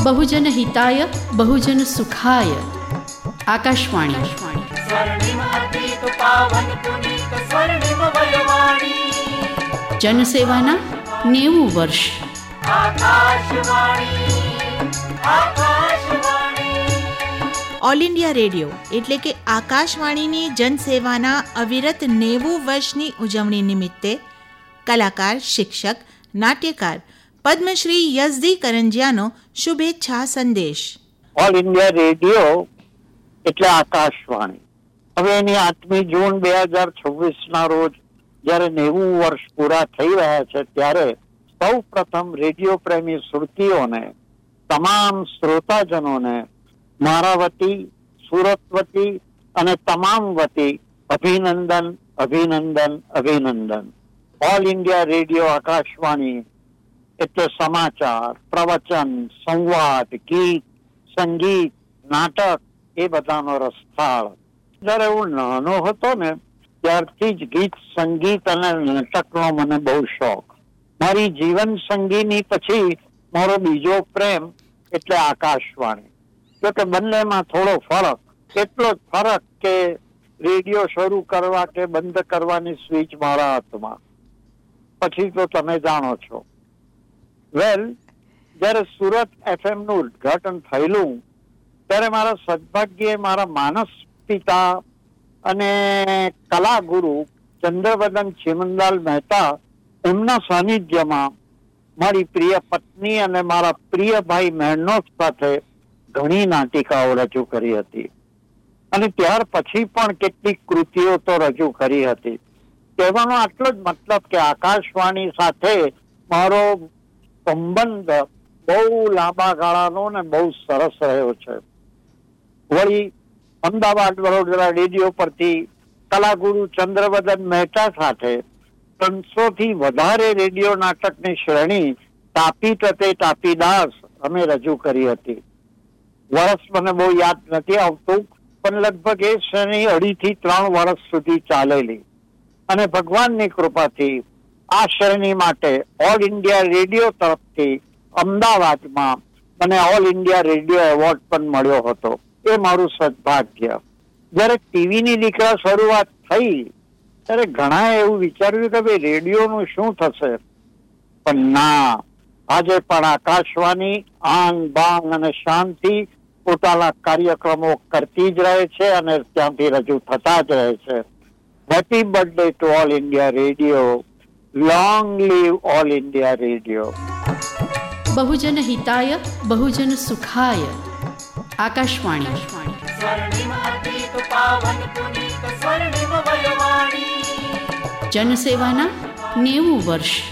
બહુજન હિતાય બહુજન સુખાય. આકાશવાણી. જનસેવાના 90 વર્ષ. All India radio એટલે કે આકાશવાણીની જનસેવાના અવિરત 90 વર્ષની ઉજવણી નિમિત્તે કલાકાર, શિક્ષક, નાટ્યકાર પદ્મશ્રી યઝદી કરંજિયાનો શુભેચ્છા સંદેશ. ઓલ ઇન્ડિયા રેડિયો એટલે આકાશવાણી. હવે એની 8મી જૂન 2026 રોજ જ્યારે 90 વર્ષ પૂરા થઈ રહ્યા છે ત્યારે સૌ પ્રથમ રેડિયો પ્રેમી શ્રુતિઓને, તમામ શ્રોતાજનોને મારા વતી, સુરત વતી અને તમામ વતી અભિનંદન, અભિનંદન, અભિનંદન. ઓલ ઇન્ડિયા રેડિયો આકાશવાણી એટલે સમાચાર, પ્રવચન, સંવાદ, ગીત, સંગીત, નાટક એ બધાનો રસથાળ. જયારે હું નાનો હતો ને ત્યારથી જ ગીત, સંગીત અને નાટકનો મને બહુ શોખ. મારી જીવન સંગીની પછી મારો બીજો પ્રેમ એટલે આકાશવાણી. જો કે બંનેમાં થોડો ફરક, એટલો જ ફરક કે રેડિયો શરૂ કરવા કે બંધ કરવાની સ્વિચ મારા હાથમાં. પછી તો તમે જાણો છો. જયારે સુરત FM નું ઉદ્ઘાટન થયેલું ત્યારે મારા સદભાગ્યે મારા માનસ પિતા અને કલાગુરુ ચંદ્રવદન ચીમનલાલ મહેતા એમના સાનિધ્યમાં મારી પ્રિય પત્ની અને મારા પ્રિય ભાઈ મહેનોત સાથે ઘણી નાટિકાઓ રજૂ કરી હતી અને ત્યાર પછી પણ કેટલીક કૃતિઓ તો રજૂ કરી હતી. કહેવાનો આટલો જ મતલબ કે આકાશવાણી સાથે મારો સંબંધ બહુ લાંબા ગાળાનો ને બહુ સરસ રહ્યો છે. વળી અમદાવાદ વડોદરા રેડિયો પરથી કલાગુરુ ચંદ્રવદન મહેતા સાથે 300 થી વધારે રેડિયો નાટકની શ્રેણી તાપી તતે તાપીદાસ અમે રજૂ કરી હતી. વર્ષ મને બહુ યાદ નથી આવતું, પણ લગભગ એ શ્રેણી 2.5 થી 3 વર્ષ સુધી ચાલેલી અને ભગવાનની કૃપાથી આ શ્રેણી માટે ઓલ ઇન્ડિયા રેડિયો તરફથી અમદાવાદમાં મને ઓલ ઇન્ડિયા રેડિયો એવોર્ડ પણ મળ્યો હતો. એ મારું સદભાગ્ય. જયારે ટીવીની દીકરા શરૂઆત થઈ ત્યારે ઘણા એવું વિચાર્યું કે ભાઈ રેડિયોનું શું થશે, પણ ના, આજે પણ આકાશવાણી આન બાન અને શાંતિ પોતાના કાર્યક્રમો કરતી જ રહે છે અને ત્યાંથી રજૂ થતા જ રહે છે. Happy birthday to all India radio. Long leave all India radio. Bahujan Hitay Bahujan Sukhay. Akashvani. જનસેવાના 90 વર્ષ.